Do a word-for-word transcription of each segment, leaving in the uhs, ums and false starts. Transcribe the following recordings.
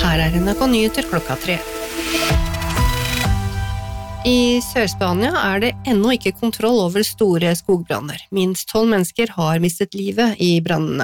her er N R K Nyheter klokka tre. I Sør-Spania er det ennå ikke kontroll over store skogbranner. Minst tolv mennesker har mistet livet i brannene.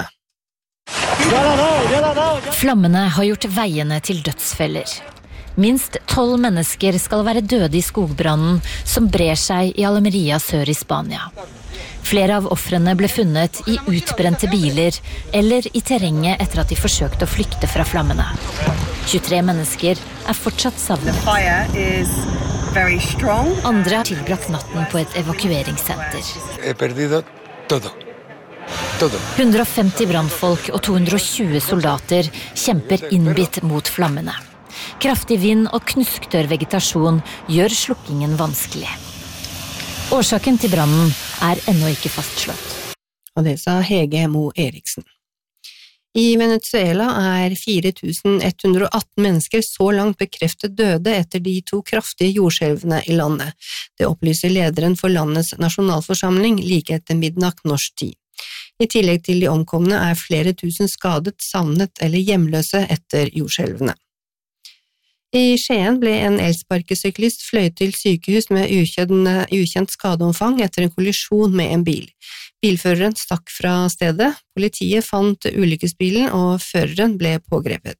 Flammene har gjort veiene til dødsfeller. Minst tolv mennesker skal være døde i skogbrannen som brer seg i Almeria sør i Spania. Flere av offrene ble funnet i utbrente biler eller i terrenget etter at de forsøkte å flykte fra flammene. tjuetre mennesker er fortsatt savnet. Andre har tilbrakt natten på et evakueringssenter. hundre og femti brannfolk og to hundre og tjue soldater kjemper innbitt mot flammene. Kraftig vind og knusktørr vegetasjon gjør slukkingen vanskelig. Årsaken til brannen er ennå ikke fastslått. Og det sa Hege Mo Eriksen. I Venezuela er fire tusen ett hundre og atten mennesker så langt bekreftet døde etter de to kraftige jordskjelvene i landet. Det opplyser lederen for landets nasjonalforsamling like etter midnatt norsk tid. I tillegg til de omkomne er flere tusen skadet, savnet eller hjemløse etter jordskjelvene. I Skien ble en elsparkesyklist fløyet til sykehus med ukjent, ukjent skadeomfang etter en kollisjon med en bil. Bilføreren stakk fra stedet, politiet fant ulykkesbilen og føreren ble pågrepet.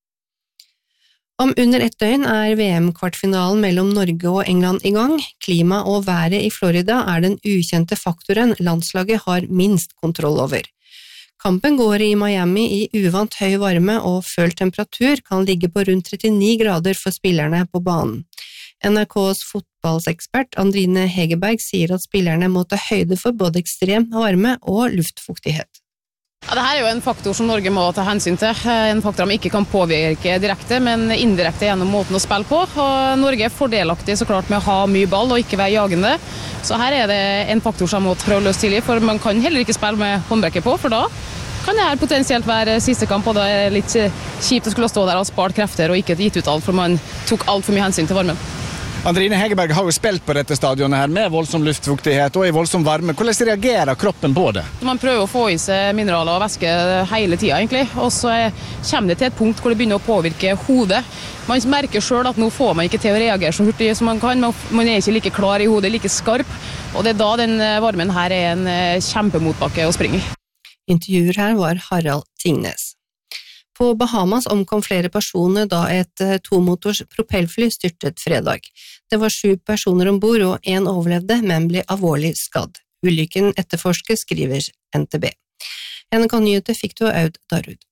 Om under ett døgn er V M-kvartfinalen mellom Norge og England i gang. Klima og været i Florida er den ukjente faktoren landslaget har minst kontroll over. Kampen går i Miami i uvant høy varme og følt temperatur kan ligge på rundt trettini grader for spillerne på banen. N R K's fotballsekspert Andrine Hegerberg sier at spillerne må ta høyde for både ekstrem varme og luftfuktighet. Ja, dette er jo en faktor som Norge må ta hensyn til. En faktor de ikke kan påvirke direkte, men indirekte gjennom måten å spille på. Og Norge er fordelaktig så klart med å ha mye ball og ikke være jagende. Så her er det en faktor som må prøve å løse tidlig, for man kan heller ikke spille med håndbrekket på, for da kan det her potensielt være siste kamp, og det er litt kjipt å skulle stå der og spart krefter og ikke gitt ut alt, for man tok alt for mye hensyn til varmen. Andrine Hegerberg har jo spilt på dette stadionet her med voldsom luftfuktighet og i voldsom varme. Hvordan reagerer kroppen på det? Man prøver å få i seg mineraler og væske hele tiden egentlig, og så kommer det til et punkt hvor det begynner å påvirke hodet. Man merker selv at nå får man ikke til å reagere så hurtig som man kan, man er ikke like klar i hodet, like skarp, og det er da den varmen her er en kjempemotbakke å springe i. Intervjuer her var Harald Tingnes. På Bahamas omkom flere personer da et tomotors propellfly styrtet fredag. Det var sju personer ombord og en overlevde, men ble alvorlig skadd. Ulykken etterforskes, skriver N T B. N R K Nyheter fikk du av Aud Darud.